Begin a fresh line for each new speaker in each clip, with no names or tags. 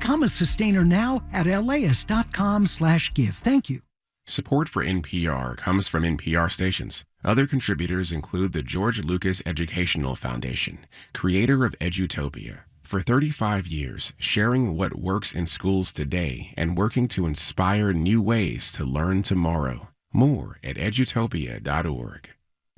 Become a sustainer now at laist.com/give. Thank you.
Support for NPR comes from NPR stations. Other contributors include the George Lucas Educational Foundation, creator of Edutopia. For 35 years, sharing what works in schools today and working to inspire new ways to learn tomorrow. More at edutopia.org.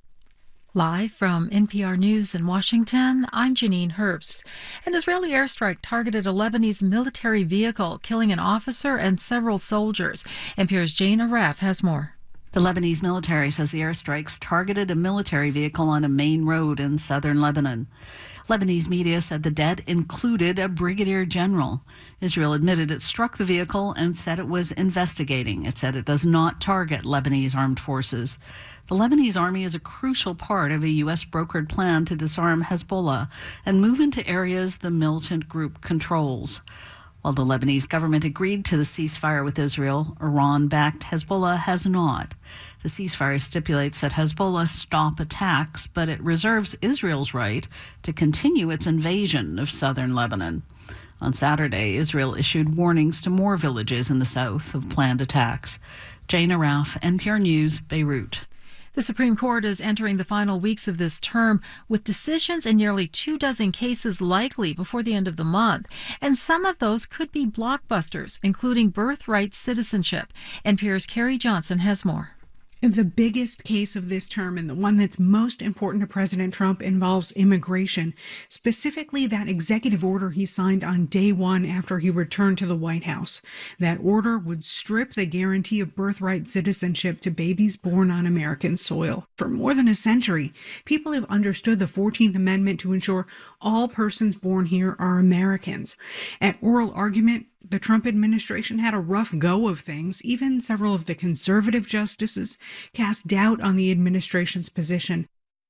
Live from NPR News in Washington, I'm Janine Herbst. An Israeli airstrike targeted a Lebanese military vehicle, killing an officer and several soldiers. NPR's Jane Aref has more.
The Lebanese military says the airstrikes targeted a military vehicle on a main road in southern Lebanon. Lebanese media said the dead included a brigadier general. Israel admitted it struck the vehicle and said it was investigating. It said it does not target Lebanese armed forces. The Lebanese army is a crucial part of a U.S. brokered plan to disarm Hezbollah and move into areas the militant group controls. While the Lebanese government agreed to the ceasefire with Israel, Iran-backed Hezbollah has not. The ceasefire stipulates that Hezbollah stop attacks, but it reserves Israel's right to continue its invasion of southern Lebanon. On Saturday, Israel issued warnings to more villages in the south of planned attacks. Jane Aref, NPR News, Beirut.
The Supreme Court is entering the final weeks of this term with decisions in nearly 24 cases likely before the end of the month. And some of those could be blockbusters, including birthright citizenship. NPR's Carrie Johnson has more.
The biggest case of this term, and the one that's most important to President Trump, involves immigration, specifically that executive order he signed on day one after he returned to the White House. That order would strip the guarantee of birthright citizenship to babies born on American soil. For more than a century, people have understood the 14th Amendment to ensure all persons born here are Americans. At oral argument, the Trump administration had a rough go of things. Even several of the conservative justices cast doubt on the administration's position.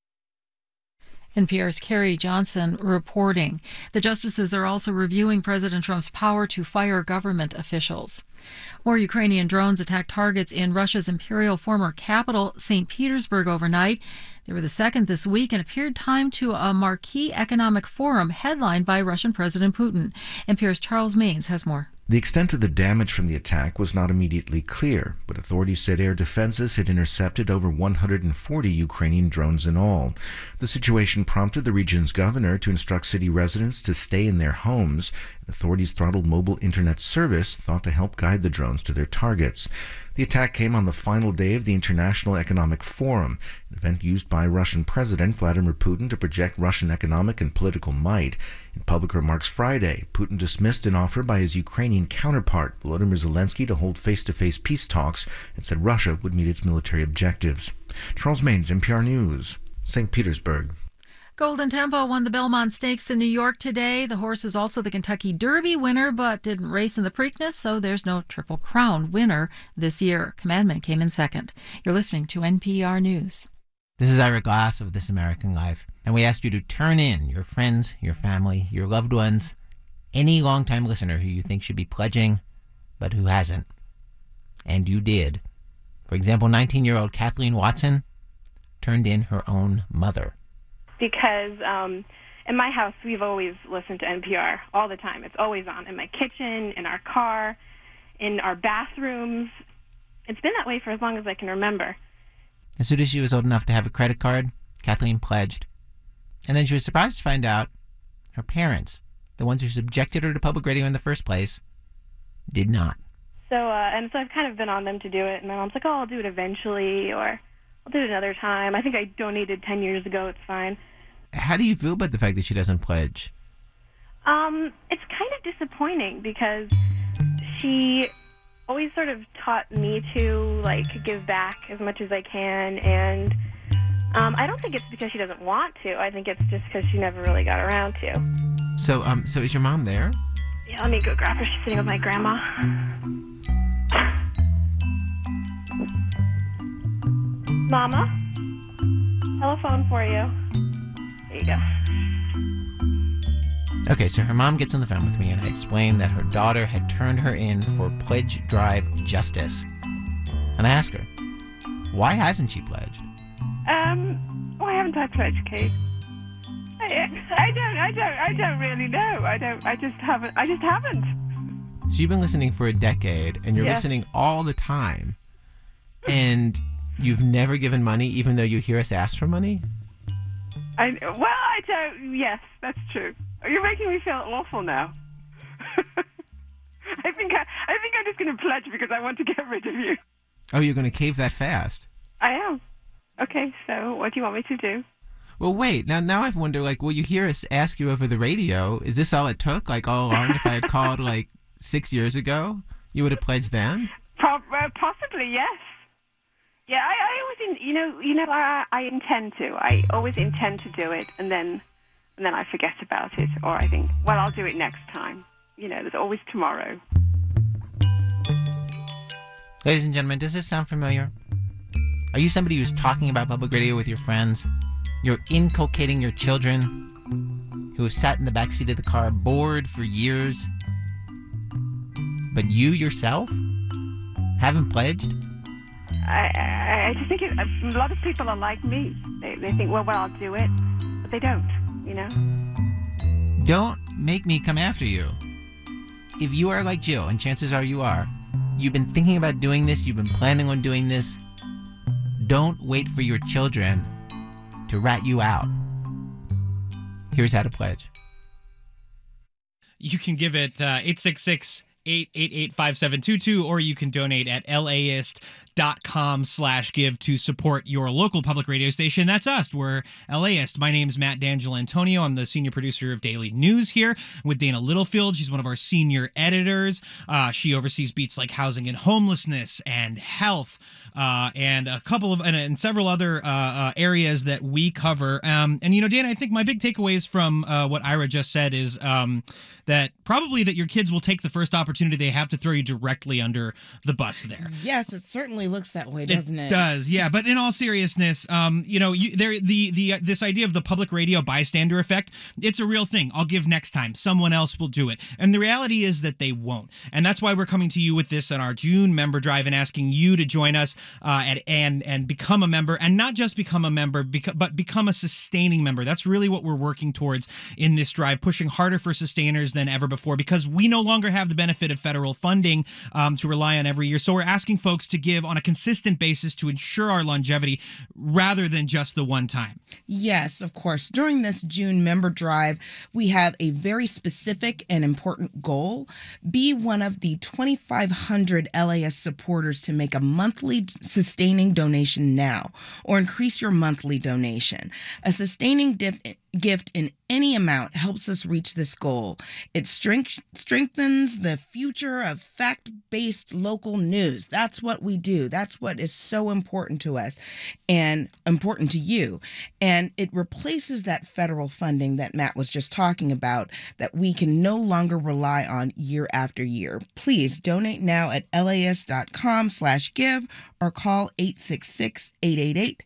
NPR's Carrie Johnson reporting. The justices are also reviewing President Trump's power to fire government officials. More Ukrainian drones attacked targets in Russia's imperial former capital, St. Petersburg, overnight. They were the second this week and appeared timed to a marquee economic forum headlined by Russian President Putin. NPR's Charles Maynes has more.
The extent of the damage from the attack was not immediately clear, but authorities said air defenses had intercepted over 140 Ukrainian drones in all. The situation prompted the region's governor to instruct city residents to stay in their homes. Authorities throttled mobile internet service, thought to help guide the drones to their targets. The attack came on the final day of the International Economic Forum, an event used by Russian President Vladimir Putin to project Russian economic and political might. In public remarks Friday, Putin dismissed an offer by his Ukrainian counterpart, Volodymyr Zelensky, to hold face-to-face peace talks and said Russia would meet its military objectives. Charles Maynes, NPR News, St. Petersburg.
Golden Tempo won the Belmont Stakes in New York today. The horse is also the Kentucky Derby winner, but didn't race in the Preakness, so there's no Triple Crown winner this year. Commandment came in second. You're listening to NPR News.
This is Ira Glass of This American Life, and we asked you to turn in your friends, your family, your loved ones, any longtime listener who you think should be pledging, but who hasn't. And you did. For example, 19-year-old Kathleen Watson turned in her own mother.
Because in my house, we've always listened to NPR all the time. It's always on in my kitchen, in our car, in our bathrooms. It's been that way for as long as I can remember.
As soon as she was old enough to have a credit card, Kathleen pledged. And then she was surprised to find out her parents, the ones who subjected her to public radio in the first place, did not.
So I've kind of been on them to do it. And my mom's like, oh, I'll do it eventually, or I'll do it another time. I think I donated 10 years ago. It's fine.
How do you feel about the fact that she doesn't pledge?
It's kind of disappointing because she always sort of taught me to, give back as much as I can. And I don't think it's because she doesn't want to. I think it's just because she never really got around to.
So is your mom there?
Yeah, let me go grab her. She's sitting with my grandma. Mama? Telephone for you. There you go.
Okay, so her mom gets on the phone with me, and I explain that her daughter had turned her in for Pledge Drive Justice. And I ask her, why hasn't she pledged?
Why haven't I pledged, Kate? I don't really know. I just haven't.
So you've been listening for a decade, and you're
Yes.
listening all the time, and you've never given money, even though you hear us ask for money?
I don't. Yes, that's true. You're making me feel awful now. I think I'm just going to pledge because I want to get rid of you.
Oh, you're going to cave that fast?
I am. Okay, so what do you want me to do?
Well, wait. Now I wonder, like, will you hear us ask you over the radio? Is this all it took? Like, all along, if I had called, 6 years ago, you would have pledged then?
Possibly, yes. Yeah, I always, I intend to. I always intend to do it, and then I forget about it, or I think, well, I'll do it next time. There's always tomorrow.
Ladies and gentlemen, does this sound familiar? Are you somebody who's talking about public radio with your friends? You're inculcating your children who have sat in the backseat of the car bored for years, but you yourself haven't pledged?
I just think a lot of people are like me. They think, well, I'll do it, but they don't,
Don't make me come after you. If you are like Jill, and chances are you are, you've been thinking about doing this, you've been planning on doing this, don't wait for your children to rat you out. Here's how to pledge.
You can give it 866-888-5722, or you can donate at laist.com/give to support your local public radio station. That's us. We're LAist. My name's Matt D'Angelantonio. I'm the senior producer of Daily News here with Dana Littlefield. She's one of our senior editors. She oversees beats like housing and homelessness and health, and a couple of and several other areas that we cover. And Dana, I think my big takeaways from what Ira just said is that probably that your kids will take the first opportunity they have to throw you directly under the bus there.
Yes, it certainly looks that way, doesn't it?
It does, yeah. But in all seriousness, this idea of the public radio bystander effect, it's a real thing. I'll give next time. Someone else will do it. And the reality is that they won't. And that's why we're coming to you with this on our June member drive and asking you to join us and become a member. And not just become a member, but become a sustaining member. That's really what we're working towards in this drive, pushing harder for sustainers than ever before, because we no longer have the benefit of federal funding to rely on every year. So we're asking folks to give on a consistent basis to ensure our longevity rather than just the one time.
Yes, of course. During this June member drive, we have a very specific and important goal. Be one of the 2,500 LAS supporters to make a monthly sustaining donation now, or increase your monthly donation. A sustaining gift in any amount helps us reach this goal. It strengthens the future of fact-based local news. That's what we do. That's what is so important to us and important to you. And it replaces that federal funding that Matt was just talking about that we can no longer rely on year after year. Please donate now at laist.com/give or call 866-888-5722.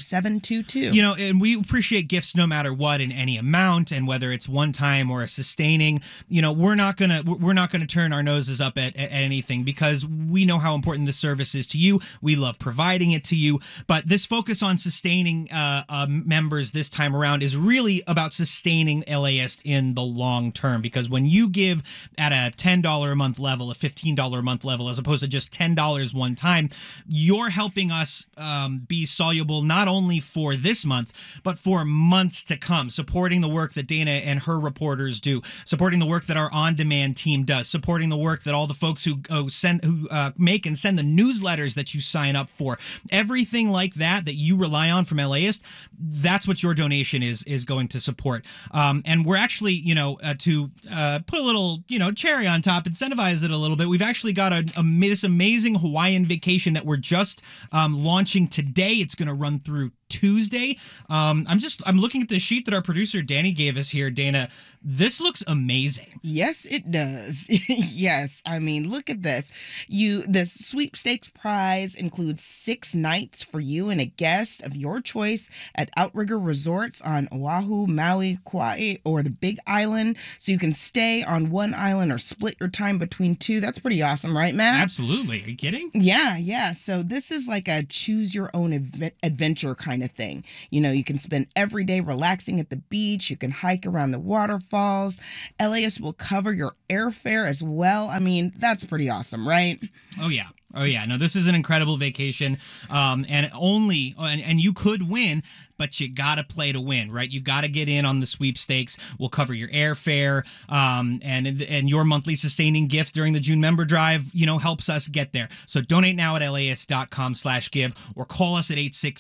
And we appreciate gifts no matter what in any amount, and whether it's one time or a sustaining. We're not gonna turn our noses up at anything, because we know how important this service is to you. We love providing it to you, but this focus on sustaining members this time around is really about sustaining LAist in the long term, because when you give at a $10 a month level, a $15 a month level, as opposed to just $10 one time, you're helping us be soluble not only for this month, but for months to come, supporting the work that Dana and her reporters do, supporting the work that our on-demand team does, supporting the work that all the folks who make and send the newsletters that you sign up for, everything like that you rely on from LAist. That's what your donation is going to support. And we're actually, to put a little, cherry on top, incentivize it a little bit. We've actually got this amazing Hawaiian vacation that we're just launching today. It's going to run through Tuesday. I'm looking at the sheet that our producer Danny gave us here. Dana, this looks amazing.
Yes, it does. Yes. I mean, look at this. The sweepstakes prize includes 6 nights for you and a guest of your choice at Outrigger Resorts on Oahu, Maui, Kauai, or the Big Island. So you can stay on one island or split your time between 2. That's pretty awesome, right, Matt?
Absolutely. Are you kidding?
Yeah. So this is like a choose your own adventure kind kind of thing. You know, you can spend every day relaxing at the beach. You can hike around the waterfalls. LAist will cover your airfare as well. I mean, that's pretty awesome, right?
Oh, yeah. Oh, yeah. No, this is an incredible vacation. And you could win, but you got to play to win, right? You got to get in on the sweepstakes. We'll cover your airfare, and your monthly sustaining gift during the June member drive, helps us get there. So donate now at LAist.com/give or call us at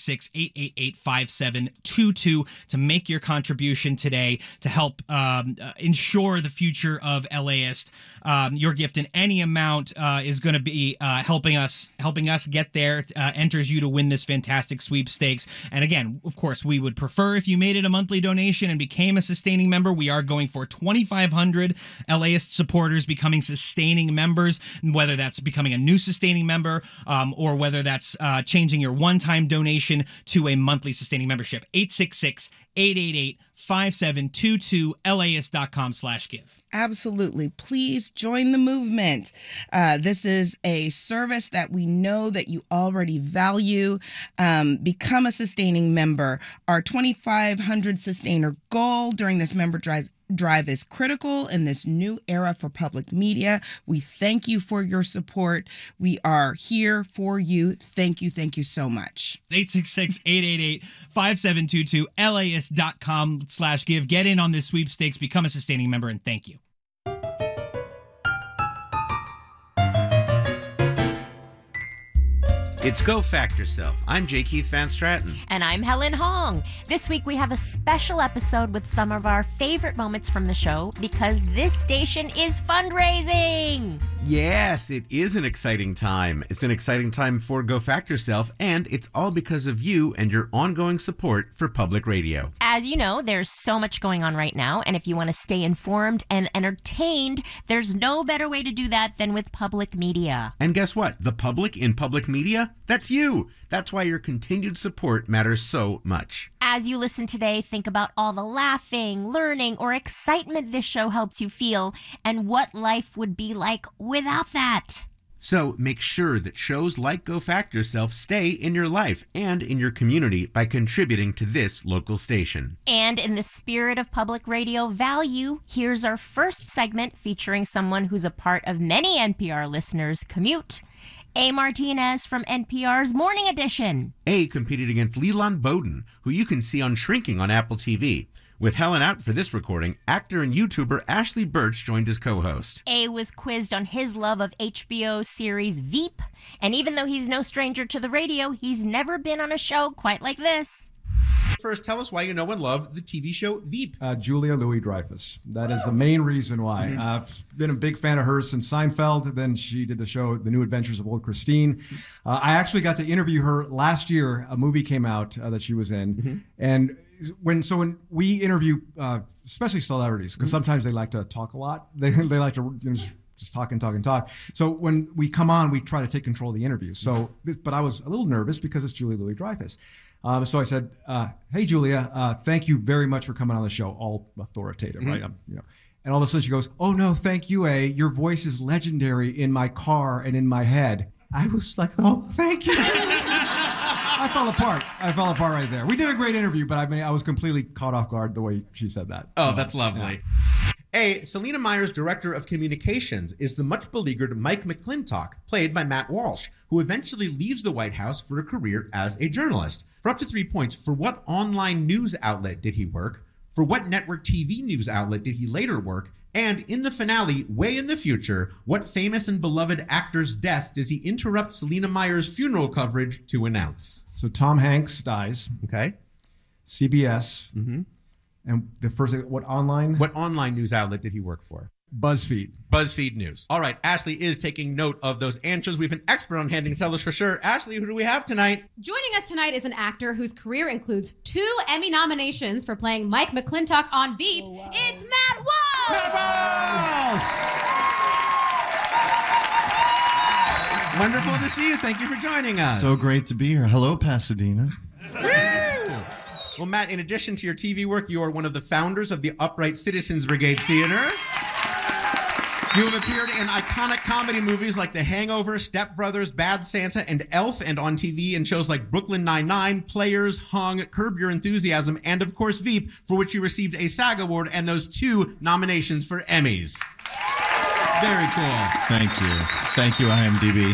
866-888-5722 to make your contribution today to help ensure the future of LAist. Your gift in any amount is going to be helping us get there, enters you to win this fantastic sweepstakes. And again, of course, we would prefer if you made it a monthly donation and became a sustaining member. We are going for 2,500 LAist supporters becoming sustaining members, whether that's becoming a new sustaining member or whether that's changing your one-time donation to a monthly sustaining membership. 866-888-5722, LAist.com/give.
Absolutely. Please join the movement. This is a service that we know that you already value. Become a sustaining member. Our 2,500 sustainer goal during this member drive is critical in this new era for public media. We thank you for your support. We are here for you. Thank you. Thank you so much.
866-888-5722, LAist.com/give. Get in on this sweepstakes, become a sustaining member, and thank you.
It's Go Fact Yourself. I'm J. Keith Van Stratton.
And I'm Helen Hong. This week we have a special episode with some of our favorite moments from the show because this station is fundraising.
Yes, it is an exciting time. It's an exciting time for Go Fact Yourself, and it's all because of you and your ongoing support for public radio.
As you know, there's so much going on right now, and if you want to stay informed and entertained, there's no better way to do that than with public media.
And guess what? The public in public media? That's you. That's why your continued support matters so much.
As you listen today, think about all the laughing, learning, or excitement this show helps you feel, and what life would be like without that.
So make sure that shows like Go Fact Yourself stay in your life and in your community by contributing to this local station.
And in the spirit of public radio value, here's our first segment featuring someone who's a part of many NPR listeners' commute. A. Martinez from NPR's Morning Edition.
A competed against Leland Bowden, who you can see on Shrinking on Apple TV. With Helen out for this recording, actor and YouTuber Ashley Birch joined as co-host.
A was quizzed on his love of HBO series Veep, and even though he's no stranger to the radio, he's never been on a show quite like this.
First, tell us why you know and love the TV show Veep.
Julia Louis-Dreyfus. That is the main reason why. I've been a big fan of hers since Seinfeld. Then she did the show The New Adventures of Old Christine. I actually got to interview her last year. A movie came out that she was in. And when we interview, especially celebrities, because sometimes they like to talk a lot. They like to just talk and talk and talk. So when we come on, we try to take control of the interview. But I was a little nervous because it's Julia Louis-Dreyfus. So I said, "Hey, Julia, thank you very much for coming on the show." All authoritative, right? And all of a sudden she goes, "Oh no, thank you, A. Your voice is legendary in my car and in my head." I was like, "Oh, thank you." I fell apart right there. We did a great interview, but I was completely caught off guard the way she said that.
Oh, that's lovely. Yeah. A. Selena Meyer's Director of Communications is the much-beleaguered Mike McClintock, played by Matt Walsh, who eventually leaves the White House for a career as a journalist. For up to 3 points, for what online news outlet did he work? For what network TV news outlet did he later work? And in the finale, way in the future, what famous and beloved actor's death does he interrupt Selena Meyer's funeral coverage to announce?
So Tom Hanks dies.
Okay.
CBS. And the first thing, what online
news outlet did he work for?
BuzzFeed.
BuzzFeed News. All right, Ashley is taking note of those answers. We have an expert on hand to tell us for sure. Ashley, who do we have tonight?
Joining us tonight is an actor whose career includes 2 Emmy nominations for playing Mike McClintock on Veep. Oh, wow. It's Matt Walsh!
Matt Walsh! Wonderful to see you. Thank you for joining us.
So great to be here. Hello, Pasadena.
Well, Matt, in addition to your TV work, you are one of the founders of the Upright Citizens Brigade Theater. You have appeared in iconic comedy movies like The Hangover, Step Brothers, Bad Santa, and Elf, and on TV in shows like Brooklyn Nine-Nine, Players, Hung, Curb Your Enthusiasm, and of course Veep, for which you received a SAG Award and those 2 nominations for Emmys. Very cool.
Thank you, IMDb.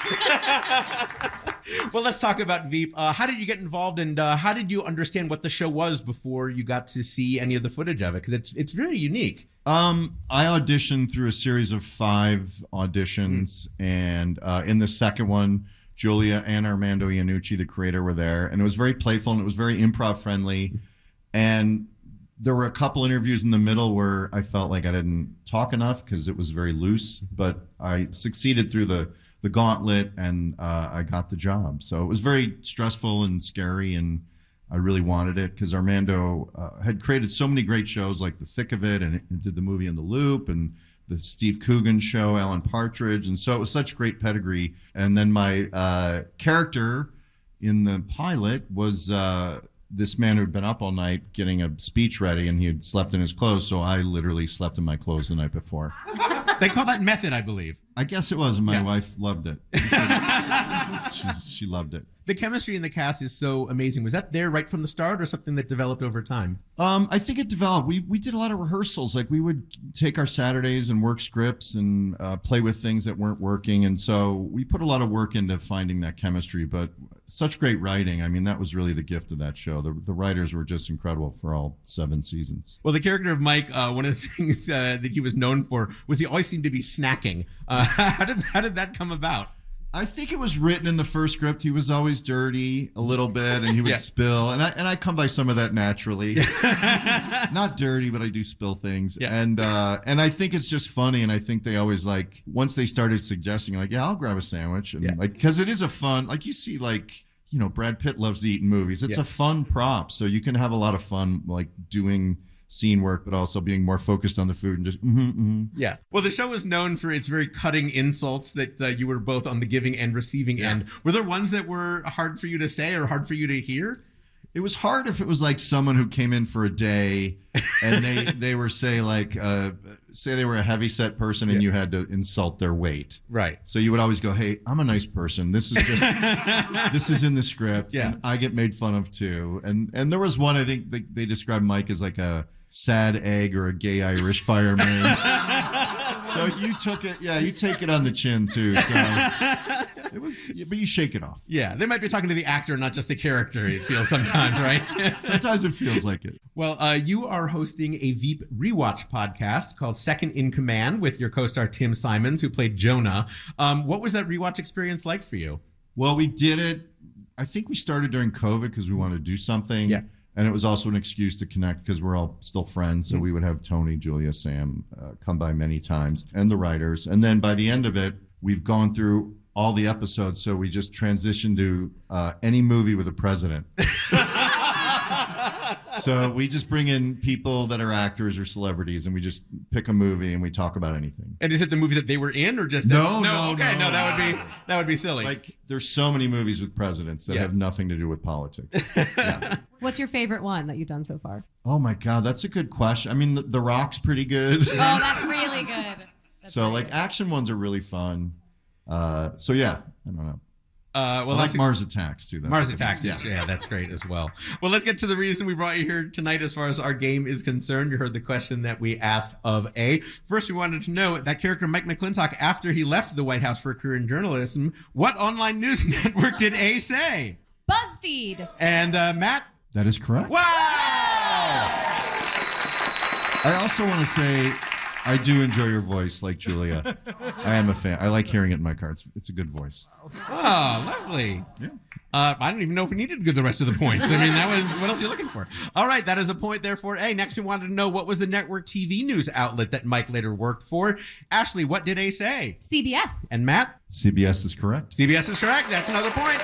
Well, let's talk about Veep. How did you get involved, and how did you understand what the show was before you got to see any of the footage of it? Because it's very unique.
I auditioned through a series of 5 auditions, and in the second one, Julia and Armando Iannucci, the creator, were there, and it was very playful and it was very improv friendly. And there were a couple interviews in the middle where I felt like I didn't talk enough because it was very loose, but I succeeded through the gauntlet, and I got the job. So it was very stressful and scary, and I really wanted it because Armando had created so many great shows like The Thick of It, and it did the movie In the Loop and the Steve Coogan show, Alan Partridge. And so it was such great pedigree. And then my character in the pilot was this man who'd been up all night getting a speech ready, and he had slept in his clothes. So I literally slept in my clothes the night before.
They call that method, I believe.
I guess it was, and my wife loved it. She loved it.
The chemistry in the cast is so amazing. Was that there right from the start, or something that developed over time?
I think it developed. We did a lot of rehearsals. Like, we would take our Saturdays and work scripts and play with things that weren't working. And so we put a lot of work into finding that chemistry. But such great writing. I mean, that was really the gift of that show. The writers were just incredible for all 7 seasons.
Well, the character of Mike, one of the things that he was known for was he always seemed to be snacking. How did that come about?
I think it was written in the first script. He was always dirty a little bit, and he would spill. And I come by some of that naturally. Not dirty, but I do spill things. Yeah. And I think it's just funny. And I think they always, like, once they started suggesting, like, yeah, I'll grab a sandwich, and like, because it is a fun, like, you see, like, you know, Brad Pitt loves to eat in movies. It's a fun prop, so you can have a lot of fun, like, doing scene work, but also being more focused on the food and just
Yeah. Well, the show was known for its very cutting insults that you were both on the giving and receiving end. Were there ones that were hard for you to say or hard for you to hear?
It was hard if it was like someone who came in for a day and they were say they were a heavyset person and you had to insult their weight.
Right.
So you would always go, hey, I'm a nice person. This is just this is in the script.
Yeah.
And I get made fun of too. And there was one, I think they described Mike as like a sad egg or a gay Irish fireman. So you took it, you take it on the chin too. So it was, but you shake it off.
Yeah, they might be talking to the actor, not just the character. It feels sometimes, right?
Sometimes it feels like it.
Well, you are hosting a Veep rewatch podcast called Second in Command with your co-star Tim Simons, who played Jonah. What was that rewatch experience like for you?
Well, we did it. I think we started during COVID because we wanted to do something.
Yeah.
And it was also an excuse to connect because we're all still friends. So we would have Tony, Julia, Sam come by many times, and the writers. And then by the end of it, we've gone through all the episodes. So we just transitioned to any movie with a president. So we just bring in people that are actors or celebrities, and we just pick a movie and we talk about anything.
And is it the movie that they were in, or just
no?
Okay, no, that would be silly.
Like, there's so many movies with presidents that have nothing to do with politics. Yeah.
What's your favorite one that you've done so far?
Oh my God, that's a good question. I mean, The Rock's pretty good.
Oh, that's really good.
Action ones are really fun. So yeah, I don't know. I like Mars Attacks too.
Mars Attacks, yeah, that's great as well. Well, let's get to the reason we brought you here tonight as far as our game is concerned. You heard the question that we asked of A. First, we wanted to know that character Mike McClintock, after he left the White House for a career in journalism, what online news network did A say?
BuzzFeed.
And Matt?
That is correct.
Wow!
I also want to say, I do enjoy your voice, like Julia. I am a fan. I like hearing it in my car. It's a good voice.
Oh, lovely.
Yeah.
I don't even know if we needed to give the rest of the points. I mean, that was, what else are you looking for? All right, that is a point there for A. Next, we wanted to know what was the network TV news outlet that Mike later worked for. Ashley, what did A say?
CBS.
And Matt?
CBS is correct.
CBS is correct. That's another point.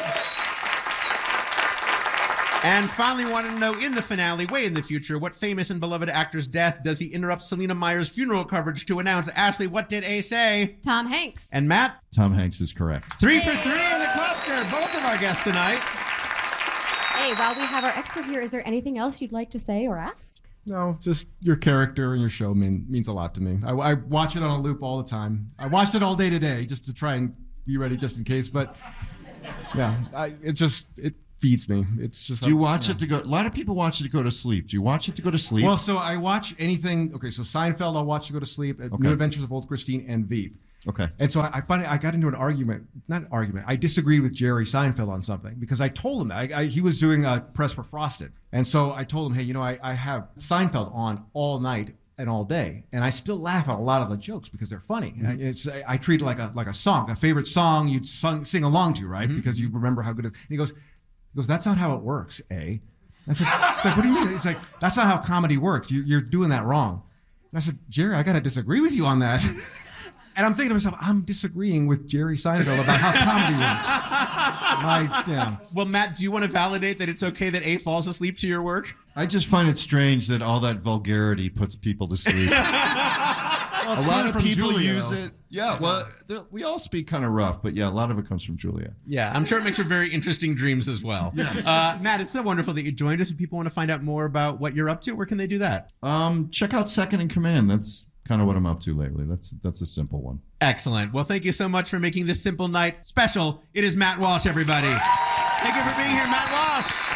And finally, wanted to know, in the finale, way in the future, what famous and beloved actor's death does he interrupt Selena Meyer's funeral coverage to announce? Ashley, what did A say?
Tom Hanks.
And Matt?
Tom Hanks is correct.
3 for 3 in the cluster. Both of our guests tonight.
Hey, while we have our expert here, is there anything else you'd like to say or ask?
No, just your character and your show means a lot to me. I watch it on a loop all the time. I watched it all day today just to try and be ready just in case. But yeah, it feeds me. It's just.
Do you watch it to go? A lot of people watch it to go to sleep. Do you watch it to go to sleep?
Well, so I watch anything. Okay, so Seinfeld I'll watch to go to sleep. New Adventures of Old Christine and Veep.
Okay.
And so I got into I disagreed with Jerry Seinfeld on something because I told him that he was doing a press for Frosted. And so I told him, hey, I have Seinfeld on all night and all day. And I still laugh at a lot of the jokes because they're funny. Mm-hmm. I treat it like a song, a favorite song you'd sing along to, right? Mm-hmm. Because you remember how good it is. And he goes, that's not how it works, eh? I said, it's like, what do you mean? It's like, that's not how comedy works. You're doing that wrong. And I said, Jerry, I got to disagree with you on that. And I'm thinking to myself, I'm disagreeing with Jerry Seinfeld about how comedy works.
Well, Matt, do you want to validate that it's okay that A falls asleep to your work?
I just find it strange that all that vulgarity puts people to sleep.
Well,
a lot of people
Julia,
use it. Yeah, well, we all speak kind of rough, but yeah, a lot of it comes from Julia.
Yeah, I'm sure it makes for very interesting dreams as well. Yeah. Matt, it's so wonderful that you joined us. If people want to find out more about what you're up to, where can they do that?
Check out Second in Command. That's kind of what I'm up to lately. That's a simple one.
Excellent. Well, thank you so much for making this simple night special. It is Matt Walsh, everybody. Thank you for being here, Matt Walsh.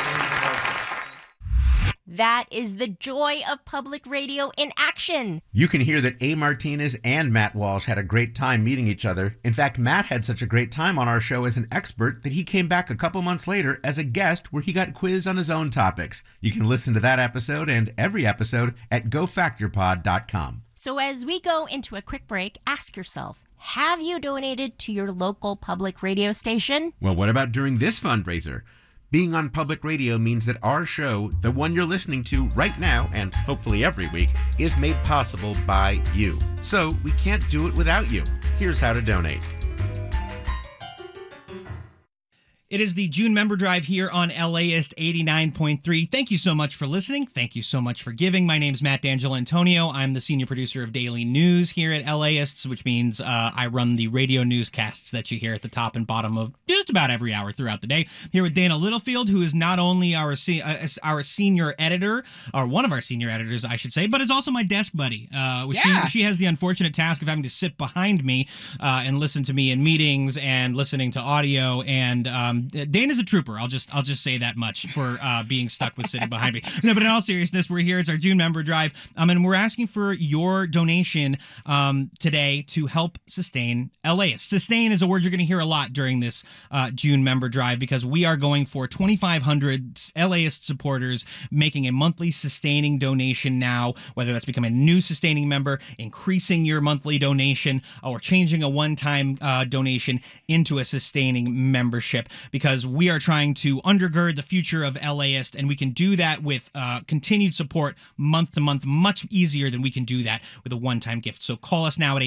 That is the joy of public radio in action.
You can hear that A. Martinez and Matt Walsh had a great time meeting each other. In fact, Matt had such a great time on our show as an expert that he came back a couple months later as a guest where he got quizzed on his own topics. You can listen to that episode and every episode at gofactorpod.com.
So as we go into a quick break, ask yourself, have you donated to your local public radio station?
Well, what about during this fundraiser? Being on public radio means that our show, the one you're listening to right now, and hopefully every week, is made possible by you. So we can't do it without you. Here's how to donate.
It is the June member drive here on LAist 89.3. Thank you so much for listening. Thank you so much for giving. My name's Matt D'Angelantonio. I'm the senior producer of Daily News here at LAists, which means I run the radio newscasts that you hear at the top and bottom of just about every hour throughout the day. Here with Dana Littlefield, who is not only our senior editor, or one of our senior editors, I should say, but is also my desk buddy. She has the unfortunate task of having to sit behind me and listen to me in meetings and listening to audio and Dana's a trooper. I'll just say that much for being stuck with sitting behind me. No, but in all seriousness, we're here. It's our June member drive, and we're asking for your donation today to help sustain LAist. Sustain is a word you're going to hear a lot during this June member drive because we are going for 2,500 LAist supporters making a monthly sustaining donation now, whether that's becoming a new sustaining member, increasing your monthly donation, or changing a one-time donation into a sustaining membership. Because we are trying to undergird the future of LAist, and we can do that with continued support month to month, much easier than we can do that with a one-time gift. So call us now at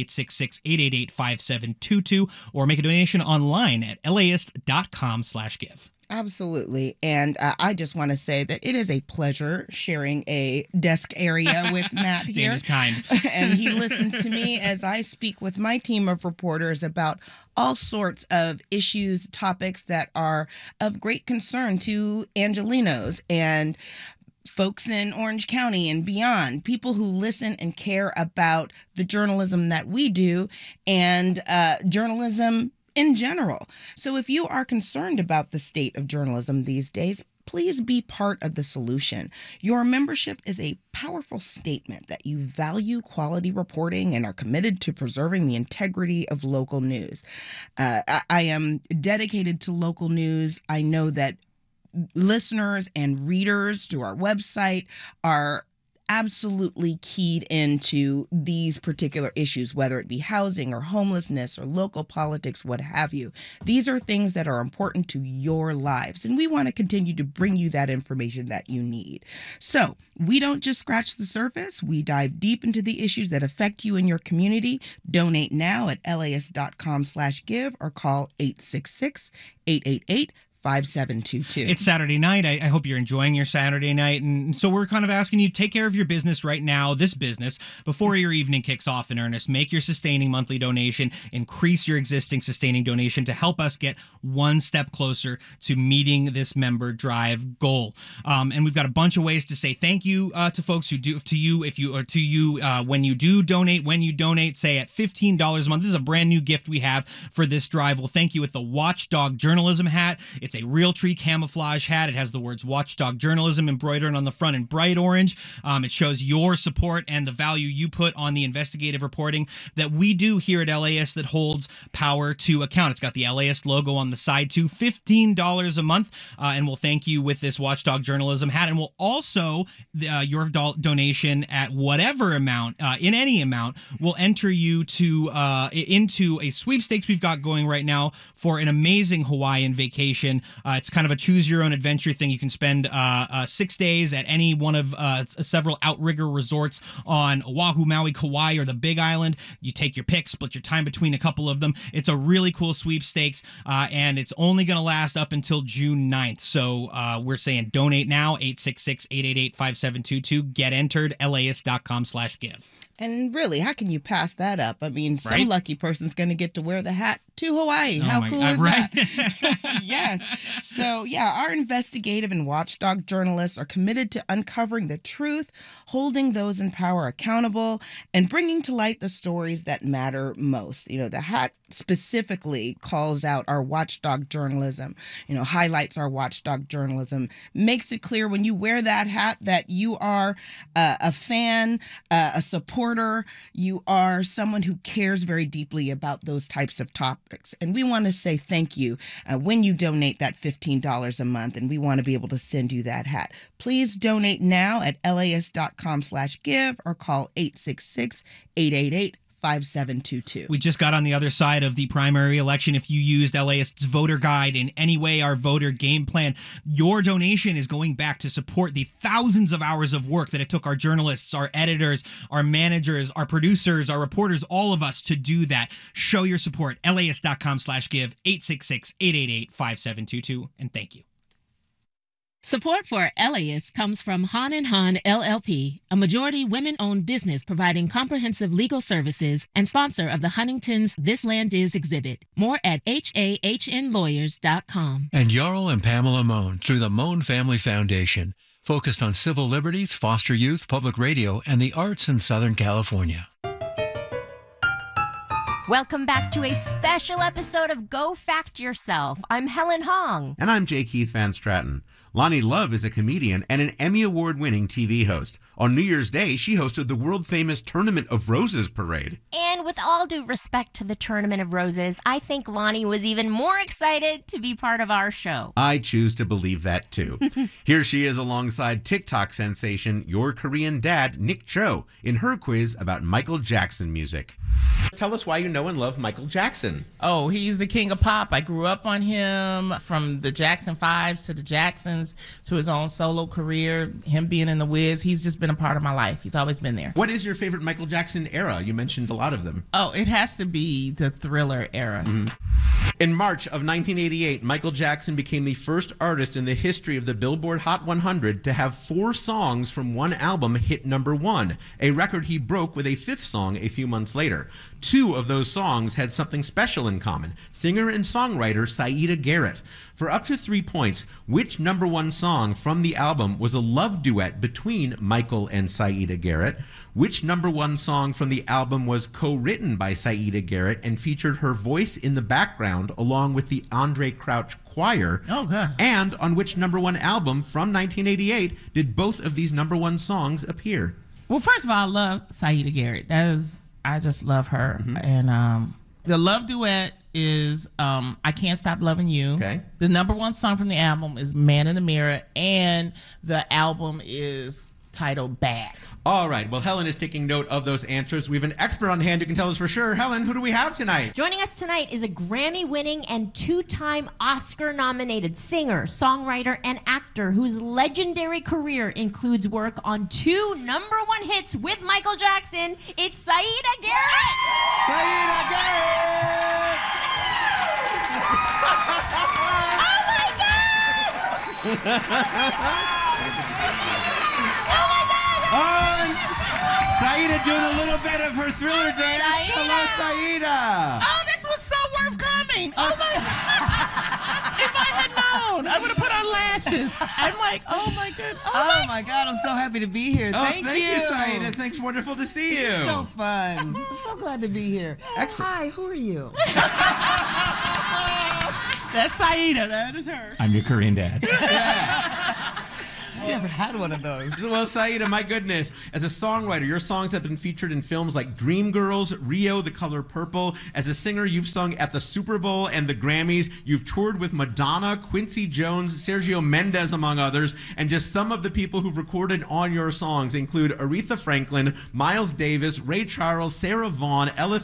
866-888-5722 or make a donation online at laist.com/give.
Absolutely. And I just want to say that it is a pleasure sharing a desk area with Matt here.
Dana's kind.
And he listens to me as I speak with my team of reporters about all sorts of issues, topics that are of great concern to Angelenos and folks in Orange County and beyond, people who listen and care about the journalism that we do and journalism in general. So if you are concerned about the state of journalism these days, please be part of the solution. Your membership is a powerful statement that you value quality reporting and are committed to preserving the integrity of local news. I am dedicated to local news. I know that listeners and readers to our website are absolutely keyed into these particular issues, whether it be housing or homelessness or local politics, what have you. These are things that are important to your lives, and we want to continue to bring you that information that you need. So we don't just scratch the surface. We dive deep into the issues that affect you and your community. Donate now at laist.com/give or call 866-888 5722.
It's Saturday night. I hope you're enjoying your Saturday night. And so we're kind of asking you to take care of your business right now, this business, before your evening kicks off in earnest. Make your sustaining monthly donation. Increase your existing sustaining donation to help us get one step closer to meeting this member drive goal. And we've got a bunch of ways to say thank you to folks who do, to you, if you, or to you when you do donate. When you donate, say at $15 a month. This is a brand new gift we have for this drive. We'll thank you with the Watchdog Journalism hat. It's a Realtree camouflage hat. It has the words Watchdog Journalism embroidered on the front in bright orange. It shows your support and the value you put on the investigative reporting that we do here at LAist that holds power to account. It's got the LAist logo on the side too. $15 a month. And we'll thank you with this Watchdog Journalism hat. And we'll also, your donation at whatever amount, in any amount, will enter you to into a sweepstakes we've got going right now for an amazing Hawaiian vacation. It's kind of a choose your own adventure thing. You can spend 6 days at any one of several outrigger resorts on Oahu, Maui, Kauai, or the Big Island. You take your pick, split your time between a couple of them. It's a really cool sweepstakes, and it's only going to last up until June 9th. So we're saying donate now, 866-888-5722. Get entered, laist.com/give.
And really, how can you pass that up? I mean, some
Right?
lucky person's going to get to wear the hat to Hawaii.
Oh
How
my
cool
God,
is
right?
that? Yes. So, yeah, our investigative and watchdog journalists are committed to uncovering the truth, holding those in power accountable, and bringing to light the stories that matter most. You know, the hat specifically calls out our watchdog journalism, you know, highlights our watchdog journalism, makes it clear when you wear that hat that you are a fan, a supporter, you are someone who cares very deeply about those types of topics. And we want to say thank you when you donate that $15 a month, and we want to be able to send you that hat. Please donate now at laist.com/give or call 866-888-5722.
We just got on the other side of the primary election. If you used LAist's voter guide in any way, our voter game plan, your donation is going back to support the thousands of hours of work that it took our journalists, our editors, our managers, our producers, our reporters, all of us to do that. Show your support. LAist.com/give, 866-888-5722, and thank you.
Support for LAist comes from Hahn & Hahn LLP, a majority women-owned business providing comprehensive legal services and sponsor of the Huntington's This Land Is exhibit. More at hahnlawyers.com.
And Jarl and Pamela Mohn through the Mohn Family Foundation, focused on civil liberties, foster youth, public radio, and the arts in Southern California.
Welcome back to a special episode of Go Fact Yourself. I'm Helen Hong.
And I'm J. Keith Van Stratton. Lonnie Love is a comedian and an Emmy Award-winning TV host. On New Year's Day, she hosted the world-famous Tournament of Roses parade.
And with all due respect to the Tournament of Roses, I think Lonnie was even more excited to be part of our show.
I choose to believe that, too. Here she is alongside TikTok sensation, Your Korean Dad, Nick Cho, in her quiz about Michael Jackson music. Tell us why you know and love Michael Jackson.
Oh, he's the king of pop. I grew up on him, from the Jackson 5s to the Jacksons to his own solo career, him being in The Wiz. He's just been a part of my life. He's always been there.
What is your favorite Michael Jackson era? You mentioned a lot of them.
Oh, it has to be the Thriller era.
Mm-hmm. In March of 1988, Michael Jackson became the first artist in the history of the Billboard Hot 100 to have 4 songs from one album hit #1, a record he broke with a 5th song a few months later. 2 of those songs had something special in common: singer and songwriter Saida Garrett. For up to 3 points, which #1 song from the album was a love duet between Michael and Saida Garrett? Which #1 song from the album was co-written by Saida Garrett and featured her voice in the background along with the Andre Crouch Choir?
Oh, God.
And on which #1 album from 1988 did both of these #1 songs appear?
Well, first of all, I love Saida Garrett. I just love her.
Mm-hmm.
And the love duet is I Can't Stop Loving You.
Okay.
The #1 song from the album is Man in the Mirror, and the album is titled Bad.
All right. Well, Helen is taking note of those answers. We have an expert on hand who can tell us for sure. Helen, who do we have tonight?
Joining us tonight is a Grammy-winning and 2-time Oscar-nominated singer, songwriter, and actor whose legendary career includes work on 2 #1 hits with Michael Jackson. It's Saida Garrett!
Saida Garrett!
Oh my God!
Saida doing a little bit of her Thriller dance. Hello, Saida.
Oh, this was so worth coming. Oh my! If I had known, I would have put on lashes. I'm like, oh my goodness.
Oh my God, I'm so happy to be here. Thank you,
Saida. Thanks, wonderful to see you.
This is so fun. I'm so glad to be here.
Excellent.
Hi, who are you?
That's Saida. That is her.
I'm your Korean dad.
I never had one of those.
Well, Saida, my goodness. As a songwriter, your songs have been featured in films like Dreamgirls, Rio, The Color Purple. As a singer, you've sung at the Super Bowl and the Grammys. You've toured with Madonna, Quincy Jones, Sergio Mendes, among others. And just some of the people who've recorded on your songs include Aretha Franklin, Miles Davis, Ray Charles, Sarah Vaughan, Ella